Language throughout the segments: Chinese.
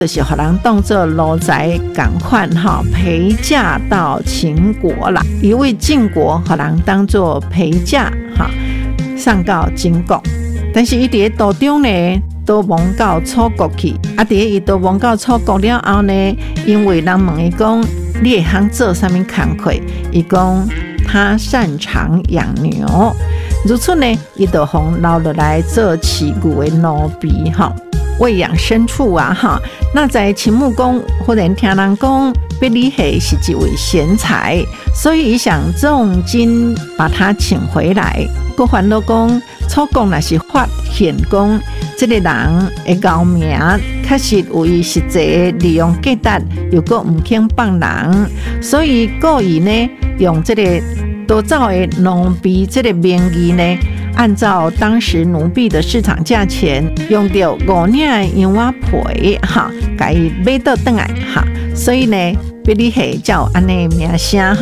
就是互人当作奴才同款陪嫁到秦国啦，一位晋国互人当作陪嫁送到秦国，但是伊伫途中呢都亡到楚国去，伫伊都亡到楚国了后呢，因为人问伊讲你会晓做啥物工课，伊讲他擅长养牛，如此呢伊就互留落来做饲牛的奴婢喂养牲畜那在秦穆公忽然听人讲必利黑是一位贤才，所以伊想重金把他请回来。佮烦恼讲楚国若是发现讲这个人的高名确实有伊实际利用价值，又佮唔肯放人，所以故意呢用这个多走的奴婢这个名义呢，按照当时奴婢的市场价钱，用到5领羊仔皮给伊买到回来所以呢，必利黑叫安尼名声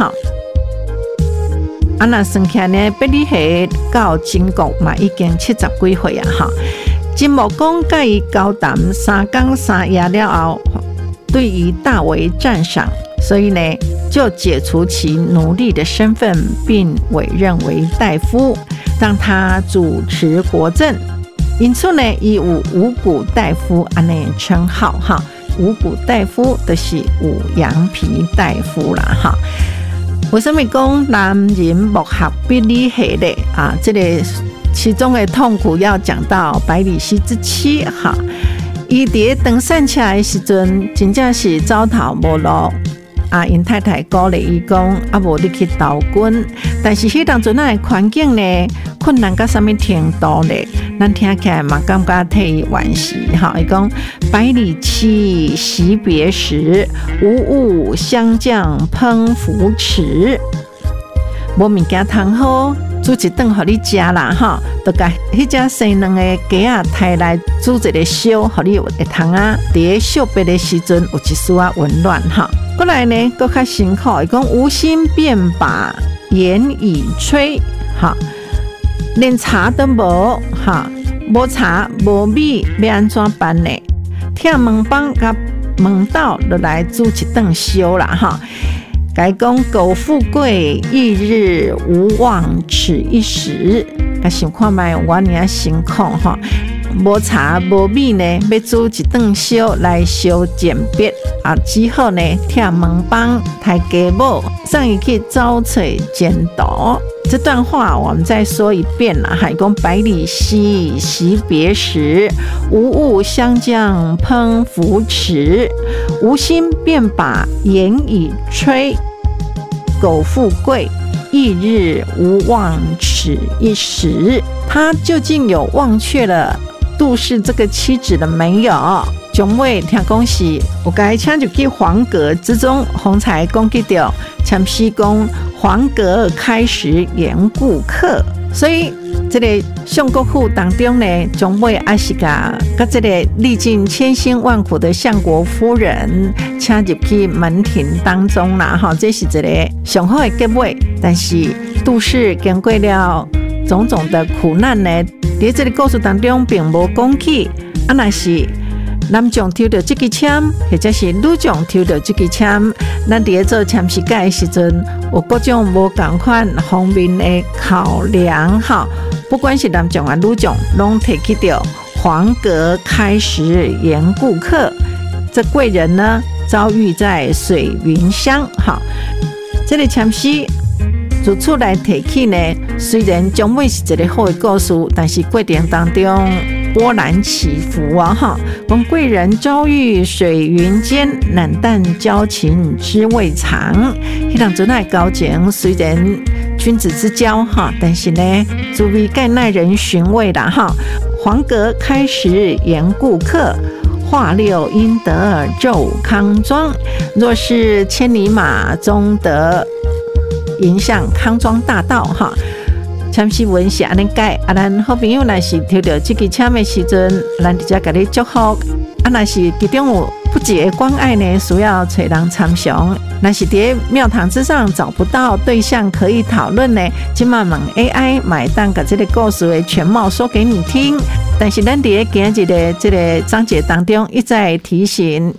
那算起来呢，必利黑到秦国嘛已经70几岁秦穆公甲伊交谈3天3夜了后，对伊大为赞赏，所以呢就解除其奴隶的身份，并委任为大夫，让他主持国政。因此呢，伊有五谷大夫安尼称号五谷大夫就是五羊皮大夫啦为什么讲男人木合必利黑的这个其中的痛苦要讲到百里奚之妻伊伫登山车的时阵，真正是走投无路因太太鼓励伊讲无你去投军，但是迄当阵的环境呢困难到什么程度呢？咱听起来嘛感觉替伊惋惜伊讲百里奚惜别时，无物相将烹扶持，无物件通好煮一顿互你食啦就甲迄只生两个鸡抬来煮一个烧，互你会通伫烧白的时阵有一丝温暖过来呢佫较辛苦，伊讲无心便把盐已炊连茶都无无茶无米要安怎办呢？听门帮甲门道就来煮一顿烧啦该讲苟富贵，一日无忘此一时。甲想看卖我尔辛苦无茶无米呢，要煮一顿烧来烧鉴别只好呢听门帮抬家母送伊去找找监督。这段话我们再说一遍啦，还讲百里奚惜别时，无物相将烹扶持，无心便把盐已炊，苟富贵，一日无忘此一时。他究竟有忘却了杜氏这个妻子了没有？将尾听讲是有该请入去黄阁之中，方才讲起到参师讲黄阁开时言顾客，所以这个相国府当中呢，将尾也是甲这个历尽千辛万苦的相国夫人请入去门庭当中啦这是一个上好的结尾。但是杜氏经过了种种的苦难呢，在这个故事当中并无讲起若是男将抽到这支签，或者是女将抽到这支签，咱伫做签诗界的时阵，有各种无同款方面的考量不管是男将还女将，拢提起到黄阁开时言顾客，这贵人呢遭遇在水云乡这个签诗如此来提起呢，虽然将尾是一个好的故事，但是过程当中波澜起伏讲贵人遭遇水云间，冷淡交情知未长。迄当阵的交情虽然君子之交但是呢足以盖耐人寻味啦黄阁开时言顾客，画六应得奏康庄。若是千里马终得迎向康庄大道签诗文是安尼改咱好朋友若是抽到这支签的时阵，咱直接给你祝福若是其中有不解关爱呢，需要找人参详。若是伫庙堂之上找不到对象可以讨论呢，今晚问 AI 买单把这个故事的全貌说给你听。但是咱伫今日的这个章节当中，一再提醒